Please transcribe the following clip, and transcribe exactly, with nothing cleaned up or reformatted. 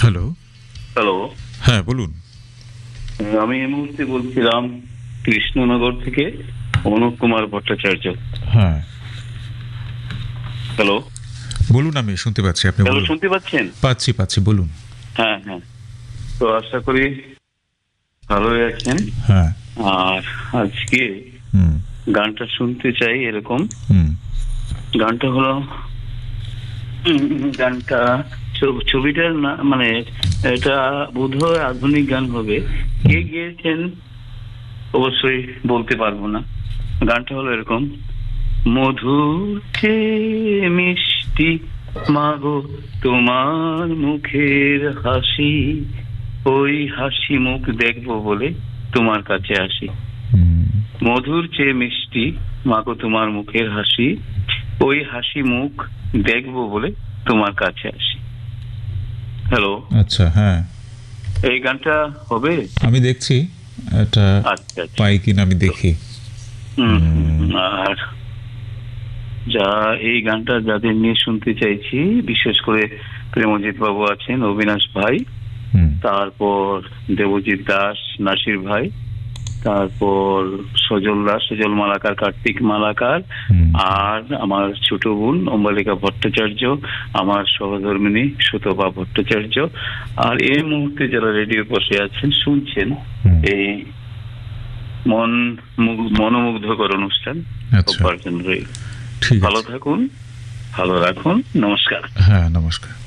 Hello. Hello. হ্যাঁ, বলুন। আমি এই মুহূর্তে বলছিলাম কৃষ্ণনগর থেকে অনুপ কুমার ভট্টাচার্য। হ্যাঁ, হ্যালো। বলুন, আমি শুনতে পাচ্ছি, আপনি হ্যালো, বলুন। শুনতে পাচ্ছেন? পাচ্ছি পাচ্ছি বলুন। হ্যাঁ হ্যাঁ, তো আশা করি ভালোই আছেন। হ্যাঁ। আর আজকে হুম গানটা শুনতে চাই এরকম। হুম গানটা হলো উম, গানটা ছ- ছবিটার না, মানে এটা বোধহয় আধুনিক গান হবে। কে গিয়েছেন অবশ্যই বলতে পারবো না। গানটা হলো এরকম: মধুর চেয়ে মিষ্টি মাগো তোমার মুখের হাসি, ওই হাসি মুখ দেখবো বলে তোমার কাছে আসি। হুম। মধুর চেয়ে মিষ্টি মাগো তোমার মুখের হাসি, ওই হাসি মুখ দেখবো বলে তোমার কাছে আসি। হ্যালো। আচ্ছা, হ্যাঁ, এই গানটা হবে? আমি দেখছি এটা আচ্ছা আচ্ছা। পাই কিনা, আমি দেখি। হুম, হুম। আর যা এই গানটা যাদের নিয়ে শুনতে চাইছি, বিশেষ করে প্রেমজিৎ বাবু আছেন, অবিনাশ ভাই, হুম তারপর দেবজিৎ দাস, নাসির ভাই, তারপর সজল দাস, সজল মালাকার, কার্তিক মালাকার, হুম আর আমার ছোট বোন অম্বালিকা ভট্টাচার্য, আমার সহধর্মিনী সুতপা ভট্টাচার্য, আর এই মুহূর্তে যারা রেডিও বসে আছেন শুনছেন হুম। এই মন মুগ- মনোমুগ্ধকর অনুষ্ঠান, আচ্ছা, সবার জন্য রইল। ঠিক ভালো আছে। থাকুন, ভালো রাখুন, নমস্কার। হ্যাঁ, নমস্কার।